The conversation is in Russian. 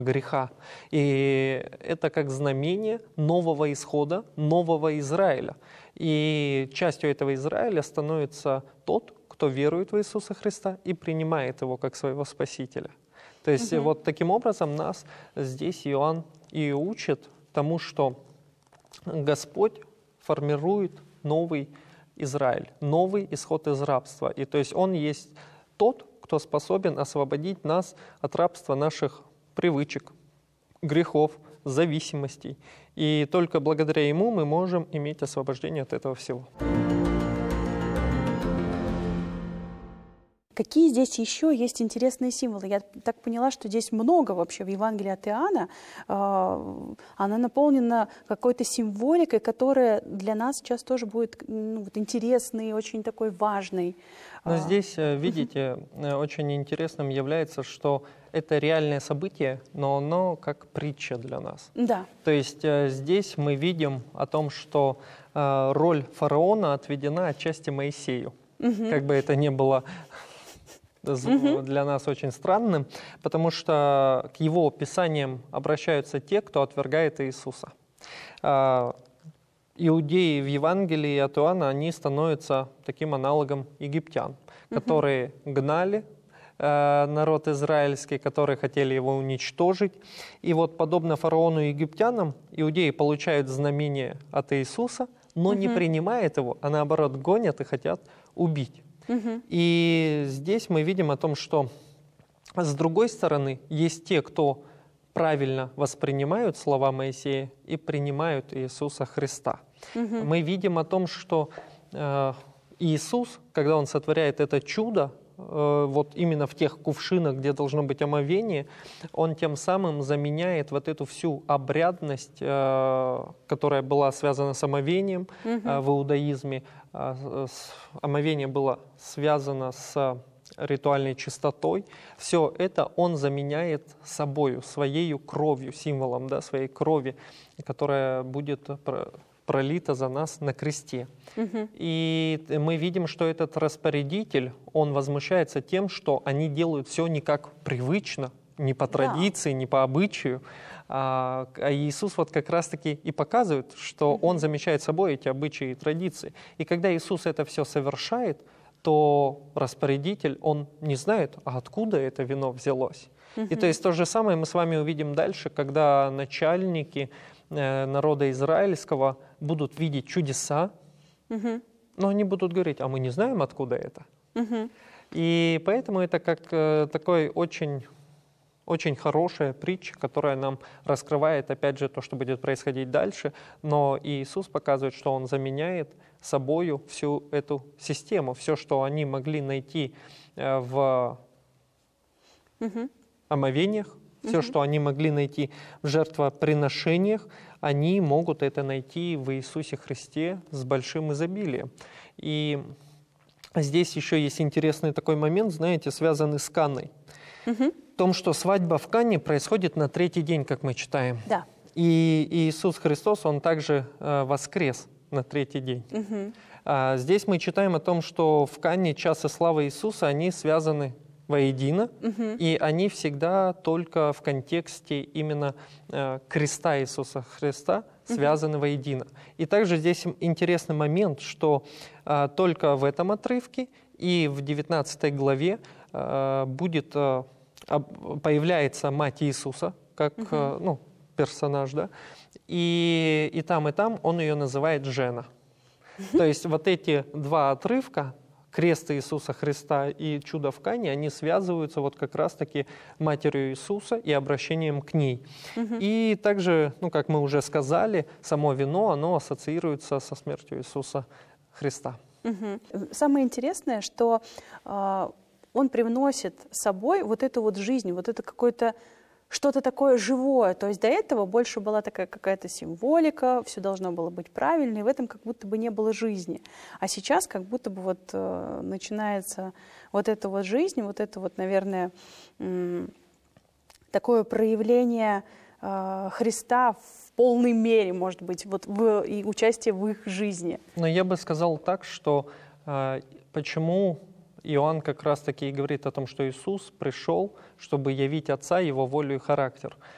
греха. И это как знамение нового исхода, нового Израиля. И частью этого Израиля становится тот, кто верует в Иисуса Христа и принимает Его как своего Спасителя. То есть вот таким образом нас здесь Иоанн и учит тому, что Господь формирует новый Израиль, новый исход из рабства. И то есть Он есть тот, кто способен освободить нас от рабства наших привычек, грехов, зависимостей. И только благодаря Ему мы можем иметь освобождение от этого всего. Какие здесь еще есть интересные символы? Я так поняла, что здесь много вообще в Евангелии от Иоанна. Она наполнена какой-то символикой, которая для нас сейчас тоже будет интересной, очень такой важной. Но здесь, видите, очень интересным является, что это реальное событие, но оно как притча для нас. Да. То есть здесь мы видим о том, что роль фараона отведена отчасти Моисею. Как бы это ни было для нас очень странным, потому что к его описаниям обращаются те, кто отвергает Иисуса. Иудеи в Евангелии от Иоанна, они становятся таким аналогом египтян, которые гнали народ израильский, которые хотели его уничтожить. И вот подобно фараону и египтянам, иудеи получают знамение от Иисуса, но не принимают его, а наоборот гонят и хотят убить. И здесь мы видим о том, что с другой стороны есть те, кто правильно воспринимают слова Моисея и принимают Иисуса Христа. Мы видим о том, что Иисус, когда Он сотворяет это чудо, вот именно в тех кувшинах, где должно быть омовение, Он тем самым заменяет вот эту всю обрядность, которая была связана с омовением в иудаизме. Омовение было связано с ритуальной чистотой. Все это Он заменяет собою, своей кровью, символом своей крови, которая будет пролита за нас на кресте. И мы видим, что этот распорядитель, он возмущается тем, что они делают все не как привычно, не по традиции, не по обычаю. А Иисус вот как раз-таки и показывает, что Он замещает собой эти обычаи и традиции. И когда Иисус это все совершает, то распорядитель, он не знает, а откуда это вино взялось. И то есть то же самое мы с вами увидим дальше, когда начальники народа израильского будут видеть чудеса, но они будут говорить, а мы не знаем, откуда это. И поэтому это как такой очень, очень хорошая притча, которая нам раскрывает, опять же, то, что будет происходить дальше. Но Иисус показывает, что Он заменяет собою всю эту систему. Все, что они могли найти в омовениях, все, что они могли найти в жертвоприношениях, они могут это найти в Иисусе Христе с большим изобилием. И здесь еще есть интересный такой момент, знаете, связанный с Канной. В том, что свадьба в Канне происходит на третий день, как мы читаем. Да. И Иисус Христос, Он также воскрес на третий день. Здесь мы читаем о том, что в Канне час и слава Иисуса, они связаны воедино, и они всегда только в контексте именно креста Иисуса Христа связаны воедино. И также здесь интересный момент, что только в этом отрывке и в 19 главе появляется мать Иисуса, как персонаж, да? И там он ее называет Жена. То есть вот эти два отрывка, крест Иисуса Христа и чудо в Кане, они связываются вот как раз-таки матерью Иисуса и обращением к ней. И также, как мы уже сказали, само вино, оно ассоциируется со смертью Иисуса Христа. Самое интересное, что Он привносит с собой вот эту вот жизнь, вот это какое-то что-то такое живое. То есть до этого больше была такая какая-то символика, все должно было быть правильно, и в этом как будто бы не было жизни. А сейчас как будто бы вот начинается вот эта вот жизнь, вот это вот, наверное, такое проявление Христа в полной мере, может быть, вот и участие в их жизни. Но я бы сказал так, что почему Иоанн как раз-таки и говорит о том, что Иисус пришел, чтобы явить Отца, Его волю и характер.